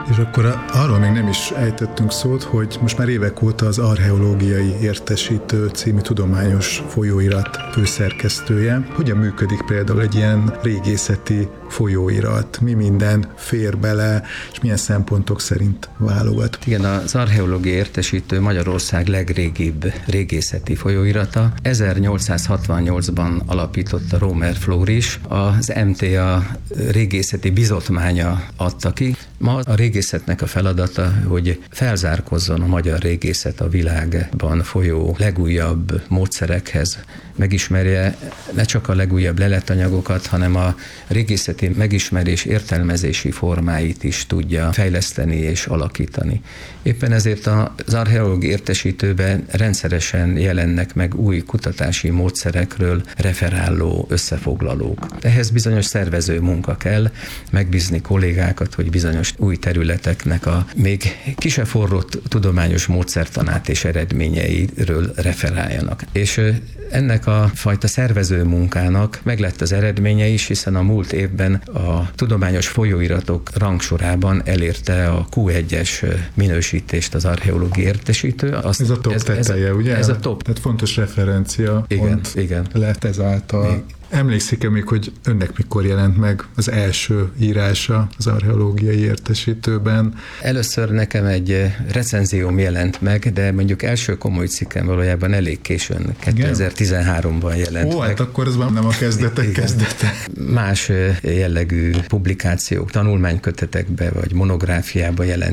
És akkor arról még nem is ejtettünk szót, hogy most már évek óta az Archeológiai Értesítő című tudományos folyóirat főszerkesztője. Hogyan működik például egy ilyen régészeti folyóirat? Mi minden fér bele, és milyen szempontok szerint válogat? Igen, az Archeológiai Értesítő Magyarország legrégibb régészeti folyóirata. 1868-ban alapította Rómer Flóris, az MTA régészeti bizottmánya adta ki. Ma a régészetnek a feladata, hogy felzárkozzon a magyar régészet a világban folyó legújabb módszerekhez, megismerje ne csak a legújabb leletanyagokat, hanem a régészeti megismerés értelmezési formáit is tudja fejleszteni és alakítani. Éppen ezért az Archeológiai Értesítőben rendszeresen jelennek meg új kutatási módszerekről referáló összefoglalók. Ehhez bizonyos szervező munka kell, megbízni kollégákat, hogy bizonyos új területeknek a még ki se forrott tudományos módszertanát és eredményeiről referáljanak. És ennek a fajta szervező munkának meglett az eredménye is, hiszen a múlt évben a tudományos folyóiratok rangsorában elérte a Q1-es minősítést az Archeológiai Értesítő. Ez a top teteje, ugye? Ez a top. Tehát fontos referencia igen. lett ezáltal. Emlékszik-e még, hogy önnek mikor jelent meg az első írása az Archeológiai Értesítőben? Először nekem egy recenzióm jelent meg, de mondjuk első komoly cikkem valójában elég későn, 2013-ban jelent meg. Hát akkor ez már nem a kezdetek kezdete. Más jellegű publikációk, tanulmánykötetekbe vagy monográfiába jelent